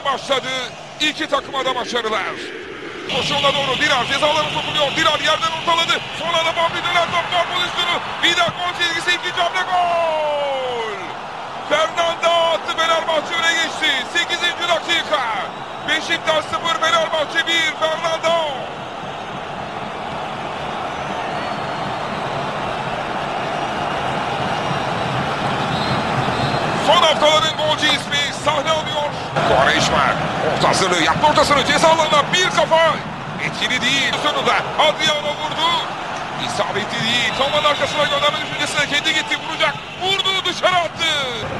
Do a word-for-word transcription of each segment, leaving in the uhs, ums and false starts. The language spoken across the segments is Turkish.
başladı. İki takıma da başarılar. Koşuğuna doğru Dirar cezalarına sokuluyor. Dirar yerden ortaladı. Sonra da Bambi dönen top gol pozisyonu. Bir daha gol çizgisi, ikinci hamle gol. Fernanda attı, Fenerbahçe öne geçti. sekizinci dakika. Beşiktaş sıfır, Fenerbahçe bir. Fernanda. Son haftaların golcü ismi sahne alıyor. Quaresma orta hazırlığı yaptı, ortasını ceza alanına bir kafa. Etkili değil. Sonunda Adriano vurdu. İsabetli değil. Toman arkasına gönderme düşüncesine kendi gitti. Vuracak. Vurdu, dışarı attı.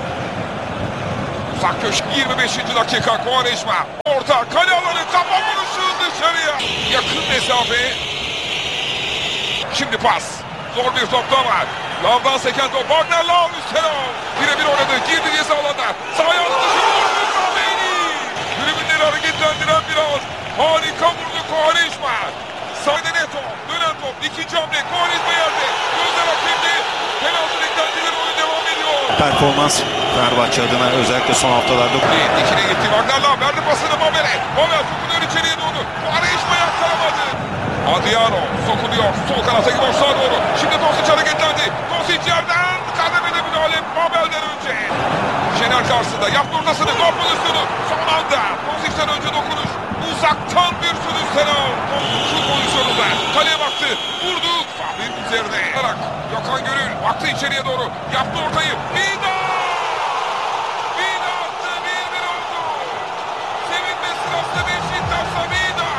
Uzak köşe yirmi beşinci dakika. Quaresma orta kale alanı, kafa vuruşu dışarıya. Yakın mesafe. Şimdi pas. Zor bir topta var. Lavdan seken top. Wagner Lav üstüne. Birebir oynadı. Girdi ceza alanına. Sağ ayağını dışarı vurdu. Kaveyni. Tribünleri hareketlendiren biraz. Harika vurdu Quaresma. Sağda Neto. Dönen top. İkinci hamle. Quaresma yerde. Gözler hakimdi. Penaltı beklentileri, oyun devam ediyor. Performans Fenerbahçe adına özellikle son haftalarda. Dikine gitti. Wagner Lav verdi pasını Babel'e. Babel sokuluyor içeriye doğru. Quaresma yakkalamadı. Adriano sokuluyor. Sol kanattaki boşluğa doğru. Şimdi Tosic hareketlendi. Tosic yerden kademede müdahale Babel'den önce. Şener karşısında yaptı ortasını. Gol pozisyonu. Son anda Tosic'ten önce dokunuş. Uzaktan bir sürüş Selam. Şu pozisyonunda kaleye baktı. Vurdu. Fahri'nin üzerine. Gökhan Gönül baktı içeriye doğru. Yaptı ortayı. Vida! Vida attı. bir bir oldu. Sevinme sırasında Beşiktaş'ta Vida.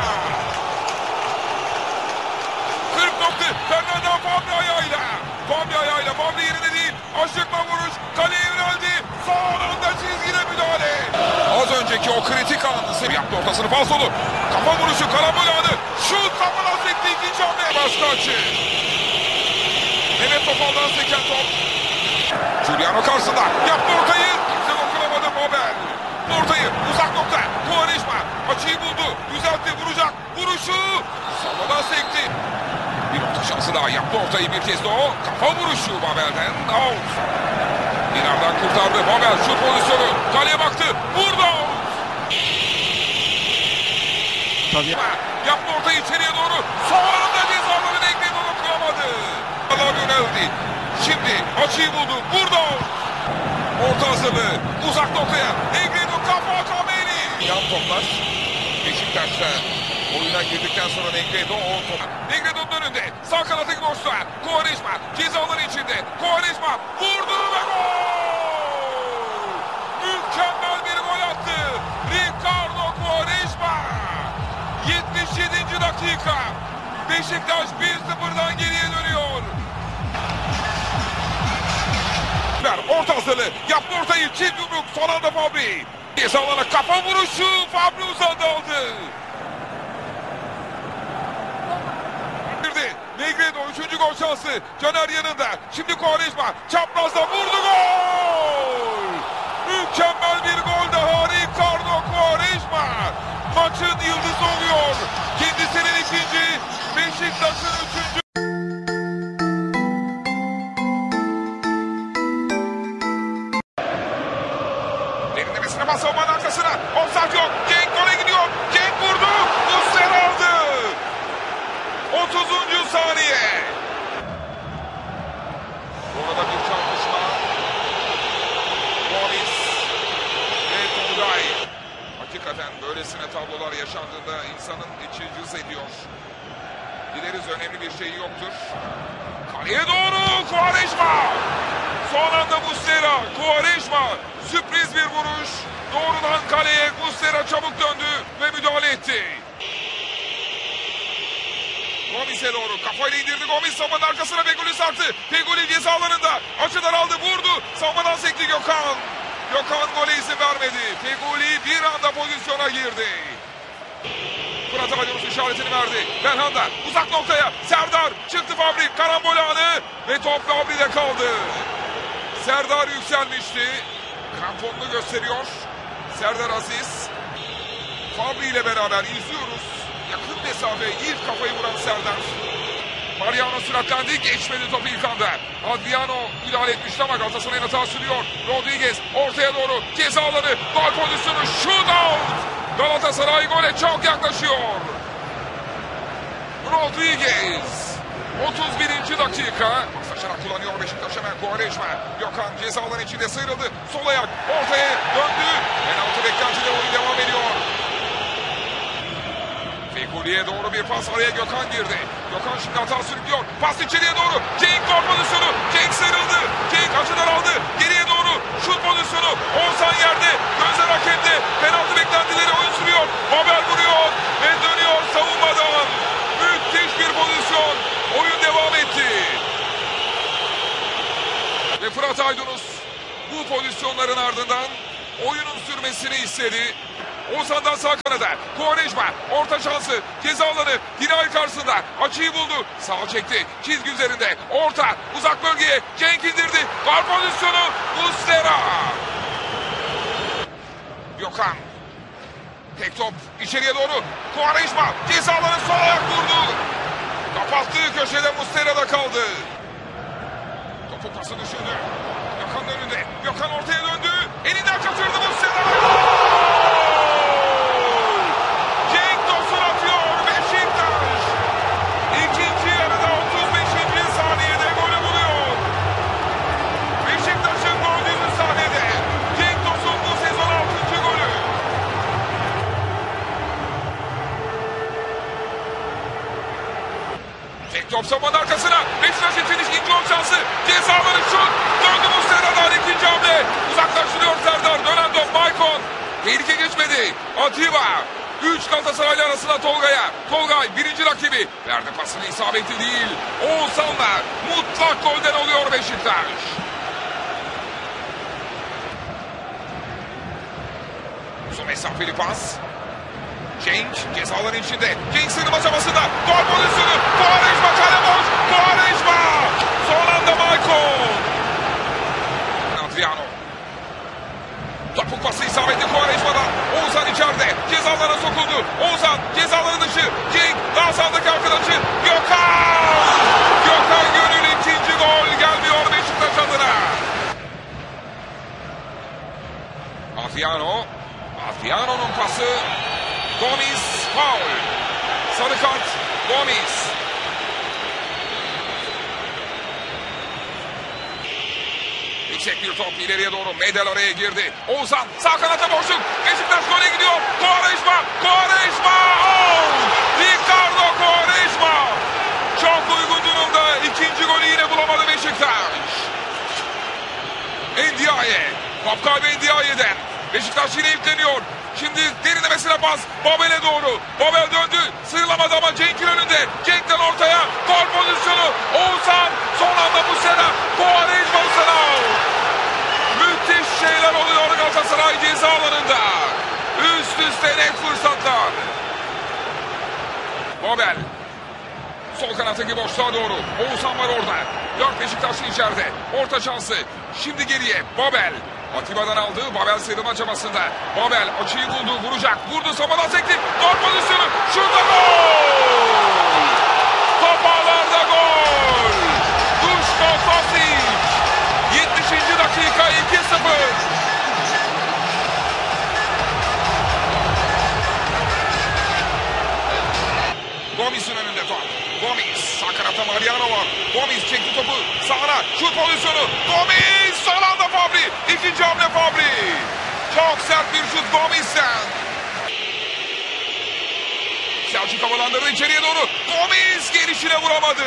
kırk nokta. Fernanda Fabri ayağıyla. Fabri ayağıyla. Fabri yerine değil. Aşıkla vuruş. Kaleye yöneldi. Son anda çizgide müdahale. Az önceki o kritik anını sev yaptı, ortasını falsolu. Kafa vuruşu, karambol anı. Şut kafadan sekti, ikinci hamle. Başka açı. Mehmet Topal'dan seken top. Giuliano karşısında. Yaptı ortayı. Kimse dokunamadı Babel. Ortayı uzak nokta. Quaresma açıyı buldu. Düzeltti, vuracak. Vuruşu. Savadan sekti. Bir orta şansı daha, yaptı ortayı bir kez de o. Kafa vuruşu Babel'den. Out. Dinar'dan kurtardı. Babel şut pozisyonu. Kaleye baktı. Vurdu. Tabii. Yaptı ortayı içeriye doğru. Son anda cezaların ekmeği dokunamadı. Allah yöneldi. Şimdi açıyı buldu. Vurdu. Orta hazırlığı. Uzak noktaya. Negredo kafa Kameni. Yan toplar. Beşiktaş'ta oyuna girdikten sonra Negredo o top. Negredo'nun önünde. Sağ kanattaki boşluğa. Quaresma cezaların içinde. Quaresma vurdu ve gol. Mükemmel bir gol attı. Ricardo Quaresma. yetmiş yedinci dakika. Beşiktaş bir sıfırdan geriye dönüyor. Orta hazırlığı. Yaptı ortayı. Çift yumruk. Son anda Fabri. Ceza alana kafa vuruşu. Fabri uzandı aldı. Negredo üçüncü gol şansı. Caner yanında. Şimdi Quaresma çaprazda vurdu, gol. Mükemmel bir gol daha. Ricardo Quaresma maçın yıldızı oluyor. Kendisinin ikinci, Beşiktaş'ın üçüncü. Derinlemesine bas savunmanın arkasına. Offside yok. Cenk gole gidiyor. Cenk vurdu. Muslera aldı. otuzuncu saniye. Orada bir çarpışma. Gomis ve Tugay. Hakikaten böylesine tablolar yaşandığında insanın içi cız ediyor. Dileriz önemli bir şey yoktur. Kaleye doğru Quaresma. Son anda Muslera. Quaresma. Sürpriz bir vuruş. Doğrudan kaleye. Muslera çabuk döndü ve müdahale etti. Gomis'e doğru kafayla indirdi. Gomis savunmanın arkasına Feguli sarktı. Feguli ceza alanında. Açıdan aldı, vurdu. Savunmadan sekti Gökhan. Gökhan gole izin vermedi. Feguli bir anda pozisyona girdi. Fırat Aydınus işaretini verdi. Belhanda uzak noktaya. Serdar çıktı, Fabri. Karambol anı ve top Fabri'de kaldı. Serdar yükselmişti. Kramponunu gösteriyor. Serdar Aziz. Fabri ile beraber izliyoruz. Yakın mesafe ilk kafayı vuran Serdar. Mariano süratlendi. Geçmedi topu ilk anda. Adriano müdahale etmişti ama Galatasaray'ın hata sürüyor. Rodriguez ortaya doğru. Ceza alanı. Gol pozisyonu. Shootout. Galatasaray gole çok yaklaşıyor. Rodriguez. otuz birinci dakika. Saçarak kullanıyor Beşiktaş hemen. Quaresma. Gökhan ceza alanı içinde sıyrıldı. Sol ayak ortaya döndü. Penaltı beklentide oyun devam ediyor. Fegoli'ye doğru bir pas, araya Gökhan girdi. Gökhan şimdi hata sürüklüyor. Pas içeriye doğru. Cenk gol pozisyonu. Cenk sıyrıldı. Cenk açıdan aldı. Geriye doğru şut pozisyonu. Oğuzhan yerde. Gözler hakemde. Penaltı beklentileri oyun sürüyor. Babel vuruyor ve dönüyor savunmadan. Müthiş bir pozisyon. Oyun devam etti. Ve Fırat Aydınus bu pozisyonların ardından oyunun sürmesini istedi. Oğuzhan'dan sağ kanada. Quaresma orta şansı. Ceza alanı. Dinay karşısında. Açıyı buldu. Sağ çekti. Çizgi üzerinde. Orta. Uzak bölgeye. Cenk indirdi. Gol pozisyonu. Muslera. Gökhan. Tek top. içeriye doğru. Quaresma. Ceza alanı sol ayak vurdu. Kapattığı köşede Muslera'da kaldı. Topu pası düşürdü. Gökhan'ın önünde. Gökhan ortaya döndü. Elinden kaçırdı Muslera. Top savunmanın arkasına. Beşiktaş için ikinci gol şansı. Cezaları şut. Döndü Muslera'dan ikinci hamle. Uzaklaştırıyor Serdar. Dönen top Maicon. Tehlike geçmedi. Atiba. Üç Galatasaraylı arasında Tolga'ya. Tolgay birinci rakibi. Verdi pasını, isabetli değil. Oğuzhan'la mutlak golden oluyor Beşiktaş. Uzun mesafeli pas. Cenk cezaların içinde. Cenk sığınma çabasında. Gol pozisyonu. Quaresma kale boş. Quaresma. Son anda Maicon. Adriano. Topuk pası isabetli Quaresma'dan. Oğuzhan içeride. Cezalarına sokuldu. Oğuzhan cezaları dışı. Cenk daha sağdaki arkadaşı. Gökhan. Gökhan Gönül ikinci gol gelmiyor Beşiktaş adına. Adriano. Adriano'nun pası. Gomis faul. Sarı kart Gomis. Yüksek bir top ileriye doğru. Medel araya girdi. Oğuzhan sağ kanata boşluk. Beşiktaş gole gidiyor. Quaresma. Quaresma. Oh! Ricardo Quaresma. Çok uygun durumda. İkinci golü yine bulamadı Beşiktaş. Ndiaye. Top kaybı Ndiaye'den. Beşiktaş yine yükleniyor. Şimdi derinlemesine pas. Babel'e doğru. Babel döndü. Sıyrılamadı ama Cenk'in önünde. Cenk'ten ortaya. Gol pozisyonu. Oğuzhan. Son anda Muslera. Quaresma Muslera. Müthiş şeyler oluyor Galatasaray ceza alanında. Üst üste net fırsatlar. Babel. Sol kanattaki boşluğa doğru. Oğuzhan var orada. Dört Beşiktaşlı içeride. Orta şansı. Şimdi geriye. Babel. Atiba'dan aldı. Babel sıyrılma çabasında. Babel açıyı buldu. Vuracak. Vurdu. Samadan sekti. Gol pozisyonu. Şurada gol. Top ağlarda gol. Duško Tosić. yetmişinci dakika iki sıfır. Gomis'in önünde top. Gomis. Sağ kanatta Mariano var. Gomis çekti topu. Sağına. Şut pozisyonu. Gomis. Son anda Fabri. İkinci hamle Fabri. Çok sert bir şut Gomis'ten. Selçuk havalandırdı içeriye doğru. Gomis gelişine vuramadı.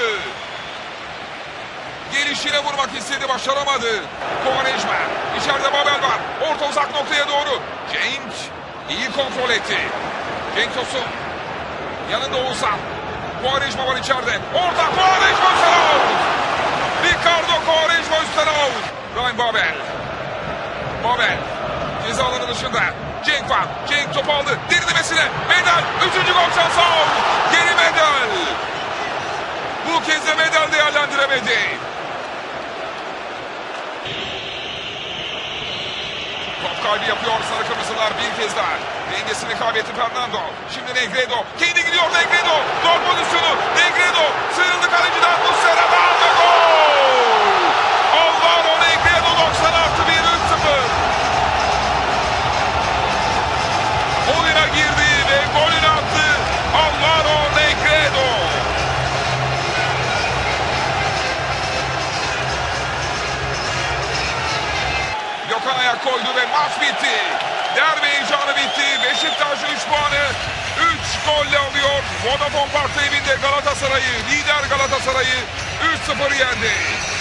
Gelişine vurmak istedi. Başaramadı. Quaresma. İçeride Babel var. Orta uzak noktaya doğru. Cenk iyi kontrol etti. Cenk Tosun. Yanında Oğuzhan. Quaresma var içeride. Orta Quaresma üstten out. Ricardo Quaresma üstten out. Ryan Babel. Babel. Ceza alanı dışında. Cenk var. Cenk topu aldı. Derinlemesine. Medel. Üçüncü gol şansı out. Geri Medel. Bu kez de Medel değerlendiremedi. Top Top kaybı yapıyor sarı kırmızılar bir kez daha. Dengesini kaybetti Fernando. Şimdi Negredo. Kendi gidiyor Negredo. Gol pozisyonu. Negredo. Sıyrıldı kaleciden. Muslera'dan ve gol. Alvaro Negredo doksan artı bir üç sıfır. Oyuna girdi ve golünü attı. Alvaro Negredo. Gökhan ayak koydu ve maç bitti. Derbi heyecanı bitti. Beşiktaş üç puanı üç golle alıyor. Vodafone Park'ta evinde Galatasaray'ı, lider Galatasaray'ı üç sıfır yendi.